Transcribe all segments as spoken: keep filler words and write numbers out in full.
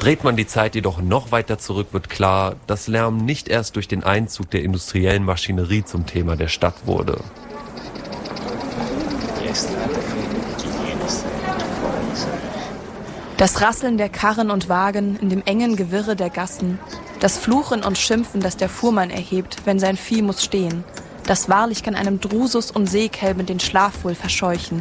Dreht man die Zeit jedoch noch weiter zurück, wird klar, dass Lärm nicht erst durch den Einzug der industriellen Maschinerie zum Thema der Stadt wurde. Das Rasseln der Karren und Wagen in dem engen Gewirre der Gassen, das Fluchen und Schimpfen, das der Fuhrmann erhebt, wenn sein Vieh muss stehen, das wahrlich kann einem Drusus und Seekelben den Schlaf wohl verscheuchen.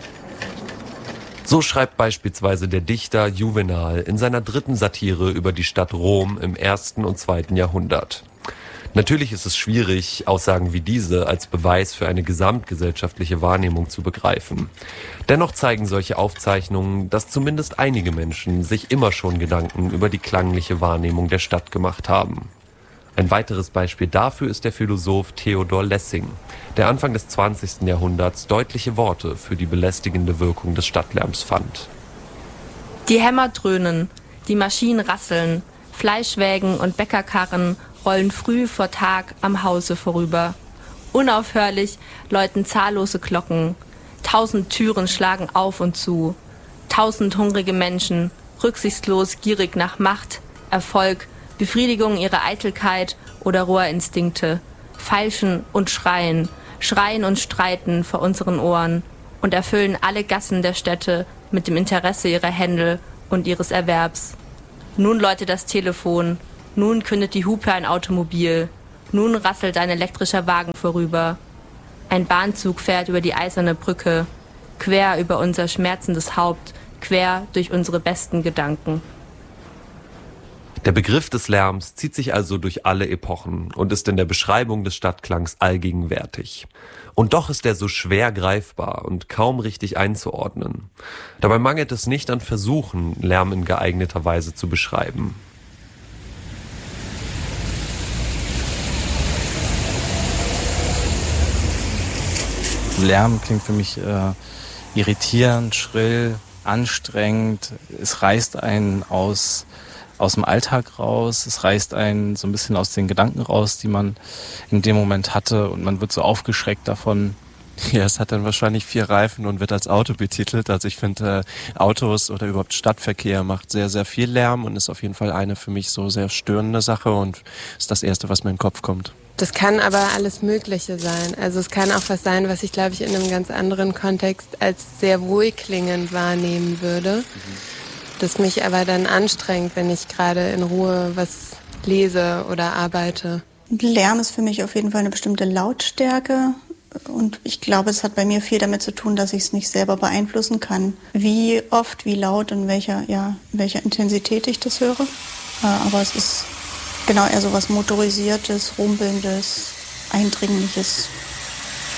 So schreibt beispielsweise der Dichter Juvenal in seiner dritten Satire über die Stadt Rom im ersten und zweiten Jahrhundert. Natürlich ist es schwierig, Aussagen wie diese als Beweis für eine gesamtgesellschaftliche Wahrnehmung zu begreifen. Dennoch zeigen solche Aufzeichnungen, dass zumindest einige Menschen sich immer schon Gedanken über die klangliche Wahrnehmung der Stadt gemacht haben. Ein weiteres Beispiel dafür ist der Philosoph Theodor Lessing, der Anfang des zwanzigsten Jahrhunderts deutliche Worte für die belästigende Wirkung des Stadtlärms fand. Die Hämmer dröhnen, die Maschinen rasseln, Fleischwägen und Bäckerkarren rollen früh vor Tag am Hause vorüber. Unaufhörlich läuten zahllose Glocken, tausend Türen schlagen auf und zu, tausend hungrige Menschen, rücksichtslos gierig nach Macht, Erfolg, Befriedigung ihrer Eitelkeit oder roher Instinkte, feilschen und schreien, schreien und streiten vor unseren Ohren und erfüllen alle Gassen der Städte mit dem Interesse ihrer Händel und ihres Erwerbs. Nun läutet das Telefon, nun kündet die Hupe ein Automobil, nun rasselt ein elektrischer Wagen vorüber. Ein Bahnzug fährt über die eiserne Brücke, quer über unser schmerzendes Haupt, quer durch unsere besten Gedanken. Der Begriff des Lärms zieht sich also durch alle Epochen und ist in der Beschreibung des Stadtklangs allgegenwärtig. Und doch ist er so schwer greifbar und kaum richtig einzuordnen. Dabei mangelt es nicht an Versuchen, Lärm in geeigneter Weise zu beschreiben. Lärm klingt für mich äh, irritierend, schrill, anstrengend. Es reißt einen aus, aus dem Alltag raus. Es reißt einen so ein bisschen aus den Gedanken raus, die man in dem Moment hatte. Und man wird so aufgeschreckt davon. Ja, es hat dann wahrscheinlich vier Reifen und wird als Auto betitelt. Also ich finde, äh, Autos oder überhaupt Stadtverkehr macht sehr, sehr viel Lärm und ist auf jeden Fall eine für mich so sehr störende Sache und ist das Erste, was mir in den Kopf kommt. Das kann aber alles Mögliche sein. Also es kann auch was sein, was ich, glaube ich, in einem ganz anderen Kontext als sehr wohlklingend wahrnehmen würde. Mhm. Das mich aber dann anstrengt, wenn ich gerade in Ruhe was lese oder arbeite. Lärm ist für mich auf jeden Fall eine bestimmte Lautstärke. Und ich glaube, es hat bei mir viel damit zu tun, dass ich es nicht selber beeinflussen kann. Wie oft, wie laut und welcher, ja, in welcher Intensität ich das höre. Aber es ist genau eher so was Motorisiertes, Rumpelndes, Eindringliches.